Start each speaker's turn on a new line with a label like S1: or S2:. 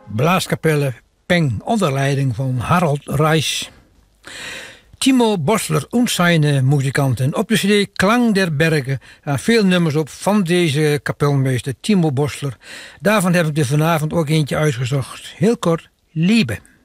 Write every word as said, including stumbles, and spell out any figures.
S1: Blaaskapelle Peng onder leiding van Harald Reis. Timo Bossler und seine muzikanten. Op de cd Klang der Bergen en veel nummers op van deze kapelmeester Timo Bossler. Daarvan heb ik er vanavond ook eentje uitgezocht. Heel kort, Liebe.